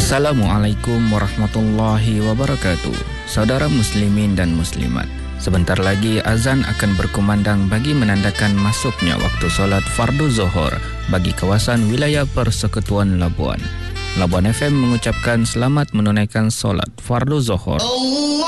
Assalamualaikum warahmatullahi wabarakatuh. Saudara muslimin dan muslimat, sebentar lagi azan akan berkumandang bagi menandakan masuknya waktu solat fardu zuhur bagi kawasan wilayah Persekutuan Labuan. Labuan FM mengucapkan selamat menunaikan solat fardu zuhur.